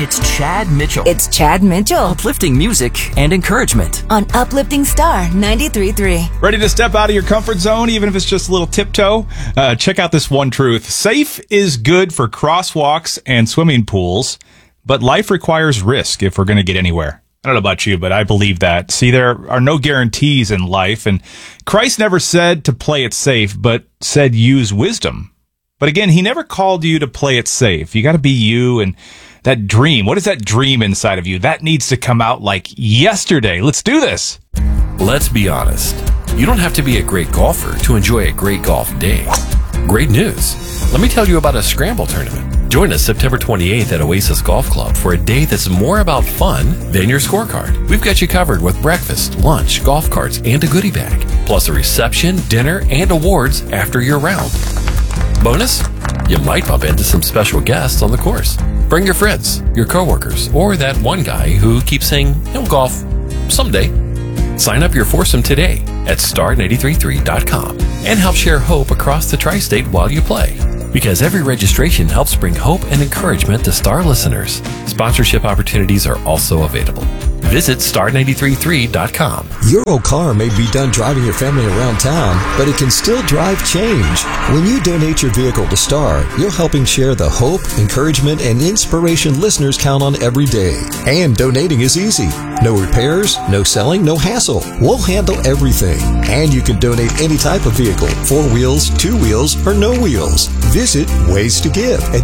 It's Chad Mitchell. It's Chad Mitchell. Uplifting music and encouragement. On Uplifting Star 93.3. Ready to step out of your comfort zone, even if it's just a little tiptoe? Check out this one truth. Safe is good for crosswalks and swimming pools, but life requires risk if we're going to get anywhere. I don't know about you, but I believe that. See, there are no guarantees in life, and Christ never said to play it safe, but said use wisdom. But again, he never called you to play it safe. You got to be you, and that dream. What is that dream inside of you? That needs to come out like yesterday. Let's do this. Let's be honest. You don't have to be a great golfer to enjoy a great golf day. Great news. Let me tell you about a scramble tournament. Join us September 28th at Oasis Golf Club for a day that's more about fun than your scorecard. We've got you covered with breakfast, lunch, golf carts, and a goodie bag, plus a reception, dinner, and awards after your round. Bonus? You might bump into some special guests on the course. Bring your friends, your coworkers, or that one guy who keeps saying he'll golf someday. Sign up your foursome today at star933.com and help share hope across the tri-state while you play. Because every registration helps bring hope and encouragement to Star listeners. Sponsorship opportunities are also available. Visit star933.com. Your old car may be done driving your family around town, but it can still drive change. When you donate your vehicle to Star, you're helping share the hope, encouragement, and inspiration listeners count on every day. And donating is easy. No repairs, no selling, no hassle. We'll handle everything. And you can donate any type of vehicle, 4 wheels, 2 wheels, or no wheels. Visit Ways to Give at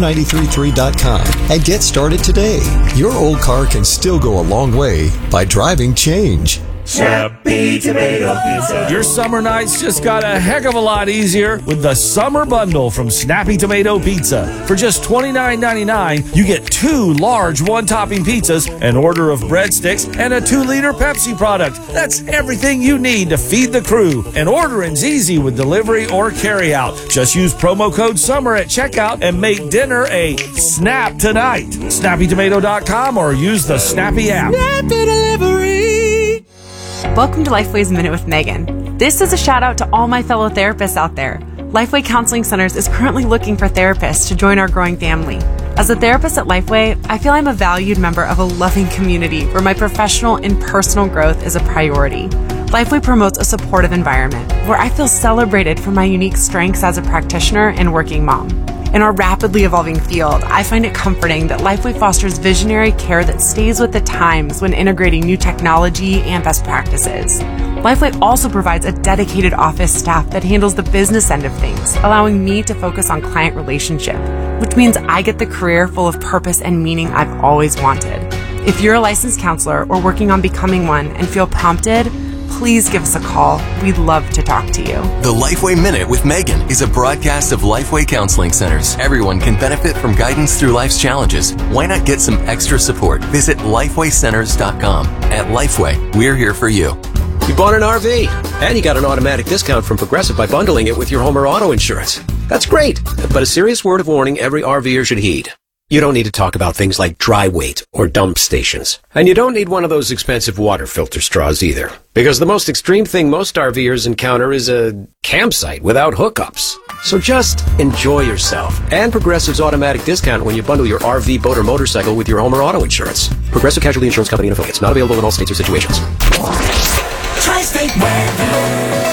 star933.com and get started today. Your old car can still go a long way by driving change. Snappy Tomato Pizza. Your summer nights just got a heck of a lot easier with the Summer Bundle from Snappy Tomato Pizza. For just $29.99, you get 2 large one-topping pizzas, an order of breadsticks, and a 2-liter Pepsi product. That's everything you need to feed the crew. And ordering's easy with delivery or carryout. Just use promo code SUMMER at checkout and make dinner a snap tonight. SnappyTomato.com or use the Snappy app. Snappy Delivery. Welcome to Lifeway's Minute with Megan. This is a shout out to all my fellow therapists out there. Lifeway Counseling Centers is currently looking for therapists to join our growing family. As a therapist at Lifeway, I feel I'm a valued member of a loving community where my professional and personal growth is a priority. Lifeway promotes a supportive environment where I feel celebrated for my unique strengths as a practitioner and working mom. In our rapidly evolving field, I find it comforting that Lifeway fosters visionary care that stays with the times when integrating new technology and best practices. Lifeway also provides a dedicated office staff that handles the business end of things, allowing me to focus on client relationship, which means I get the career full of purpose and meaning I've always wanted. If you're a licensed counselor or working on becoming one and feel prompted, please give us a call. We'd love to talk to you. The Lifeway Minute with Megan is a broadcast of Lifeway Counseling Centers. Everyone can benefit from guidance through life's challenges. Why not get some extra support? Visit lifewaycenters.com. At Lifeway, we're here for you. You bought an RV, and you got an automatic discount from Progressive by bundling it with your home or auto insurance. That's great, but a serious word of warning every RVer should heed. You don't need to talk about things like dry weight or dump stations. And you don't need one of those expensive water filter straws either. Because the most extreme thing most RVers encounter is a campsite without hookups. So just enjoy yourself. And Progressive's automatic discount when you bundle your RV, boat, or motorcycle with your home or auto insurance. Progressive Casualty Insurance Company and affiliates. Not available in all states or situations. Tri-State weather.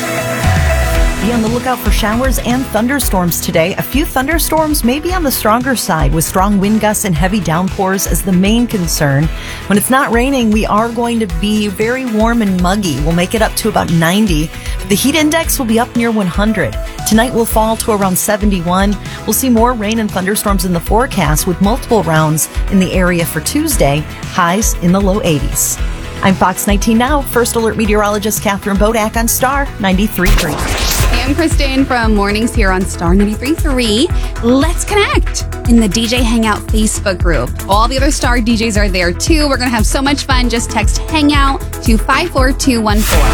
Be on the lookout for showers and thunderstorms today. A few thunderstorms may be on the stronger side, with strong wind gusts and heavy downpours as the main concern. When it's not raining, we are going to be very warm and muggy. We'll make it up to about 90. The heat index will be up near 100. Tonight will fall to around 71. We'll see more rain and thunderstorms in the forecast, with multiple rounds in the area for Tuesday, highs in the low 80s. I'm Fox 19 Now, First Alert Meteorologist Catherine Bodak on Star 93.3. Hey, I'm Kristen from Mornings here on Star 93.3. Let's connect in the DJ Hangout Facebook group. All the other Star DJs are there too. We're going to have so much fun. Just text Hangout to 54214.